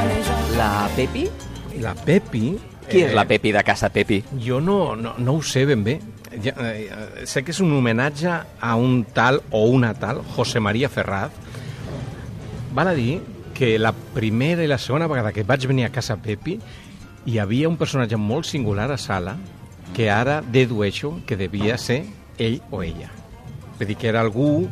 La Pepi? La Pepi... Qui és la Pepi de Casa Pepi? Jo no ho sé ben bé. Sé que és un homenatge a un tal o una tal José María Ferraz. Val a dir que la primera i la segona vegada que vaig venir a Casa Pepi hi havia un personatge molt singular a sala que ara dedueixo que devia ser ell o ella. Vull dir que era algú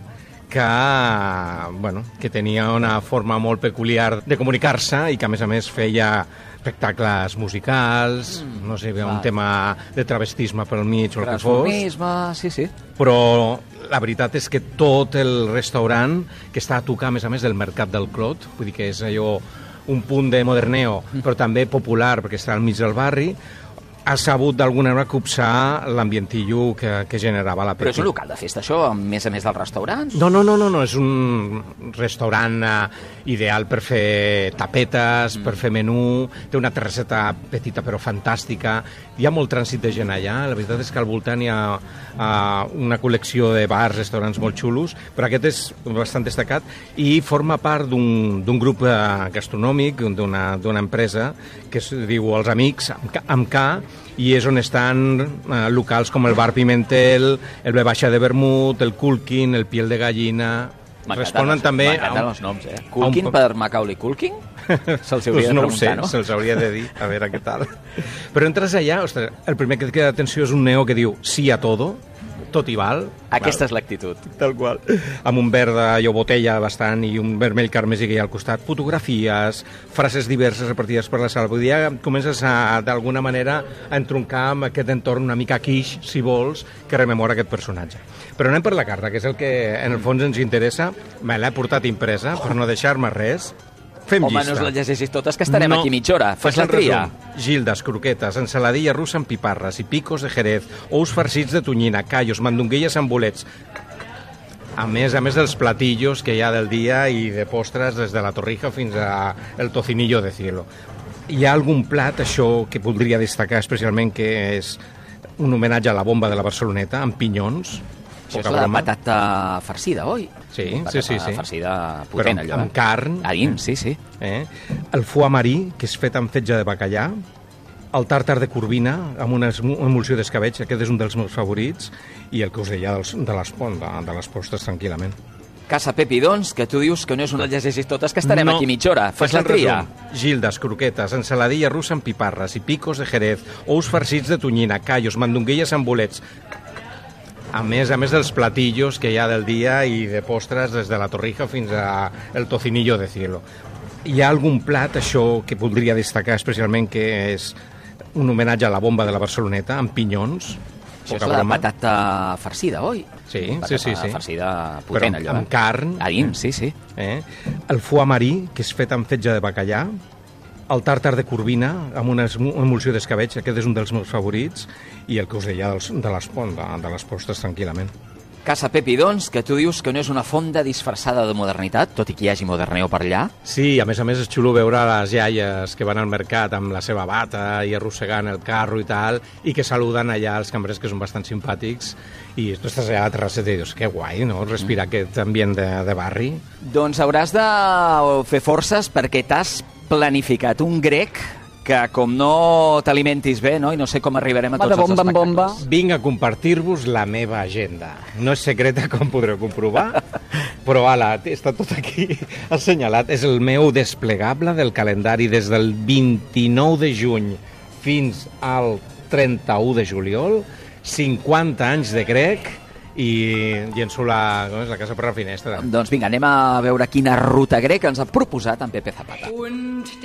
que tenia una forma molt peculiar de comunicar-se i que, a més, feia espectacles musicals, no sé, un tema de travestisme pel mig o el que fos. Transformisme, sí. Però la veritat és que tot el restaurant, que està a tocar, a més, del Mercat del Clot, vull dir que és allò un punt de moderneo, però també popular, perquè està al mig del barri, ha sabut d'alguna manera copsar l'ambientillo que generava la Pepi. Però és un local de festa, això, a més dels restaurants? No, és un restaurant ideal per fer tapetes, per fer menú, té una terrasseta petita però fantàstica, hi ha molt trànsit de gent allà, la veritat és que al voltant hi ha una col·lecció de bars, restaurants molt xulos, però aquest és bastant destacat i forma part d'un grup gastronòmic, d'una empresa que es diu Els Amics, amb K, i és on estan locals com el Bar Pimentel, el B Baixa de Vermut, el Culkin, el Piel de Gallina. Responen també... M'encanten els noms, eh? Culkin per Macaulay Culkin? Se'ls hauria de preguntar, no? Se'ls hauria de dir, a veure què tal. Però entres allà, ostres, el primer que et queda d'atenció és un neo que diu sí a todo, tot i val. Aquesta és l'actitud. Tal qual. Amb un verd de botella bastant i un vermell carmesí que hi ha al costat. Fotografies, frases diverses repartides per la sala. Vull dir, ja comences d'alguna manera a entroncar amb aquest entorn una mica quiche, si vols, que rememora aquest personatge. Però anem per la carta, que és el que en el fons ens interessa. Me l'he portat impresa per no deixar-me res. Fem llista. Home, no us la llegeixis totes, que estarem aquí mitja hora. Fes la tria. Gildes, croquetes, ensaladilla russa amb piparres i picos de jerez, ous farcits de tonyina, callos, mandonguilles amb bolets. A més dels platillos que hi ha del dia i de postres des de la torrija fins al tocinillo de cielo. Hi ha algun plat, això, que voldria destacar especialment, que és un homenatge a la bomba de la Barceloneta, amb pinyons. Això és la patata farcida, oi? Sí. Farcida potent, allò. Amb carn. A dins, sí. El foie marí, que és fet amb fetge de bacallà. El tàrtar de corvina, amb una emulsió d'escabetx, aquest és un dels meus favorits, i el que us deia de les postres, tranquil·lament. Casa Pepi, doncs, que tu dius que no és una llegeixis totes, que estarem aquí mitja hora. Fes la tria. Gildes, croquetes, ensaladilla russa amb piparres i picos de jerez, ous farcits de tonyina, callos, mandonguilles amb bolets. A més dels platillos que hi ha del dia i de postres des de la torrija fins al tocinillo de cielo. Hi ha algun plat, això, que voldria destacar especialment, que és un homenatge a la bomba de la Barceloneta, amb pinyons. Això és la patata farcida, oi? Sí. Farcida potent, allò. Però amb carn. A dins, sí. El foie marí, que és fet amb fetge de bacallà. El tàrtar de corvina, amb una emulsió d'escabetx, aquest és un dels meus favorits, i el que us deia de les postres, tranquil·lament. Casa Pepi, doncs, que tu dius que no és una fonda disfressada de modernitat, tot i que hi hagi moderneo per allà. Sí, a més és xulo veure les iaies que van al mercat amb la seva bata i arrossegant el carro i tal, i que saluden allà els cambrers, que són bastant simpàtics, i tu estàs allà a la terrasseta i dius, que guai, no?, respirar aquest ambient de barri. Doncs hauràs de fer forces perquè t'has planificat un grec que, com no t'alimentis bé, no? I no sé com arribarem a tots els espectacles. Vinc a compartir-vos la meva agenda. No és secreta, com podreu comprovar, però està tot aquí assenyalat. És el meu desplegable del calendari des del 29 de juny fins al 31 de juliol, 50 anys de grec, i llenço la casa per la finestra. Doncs vinga, anem a veure quina ruta greca ens ha proposat en Pepe Zapata.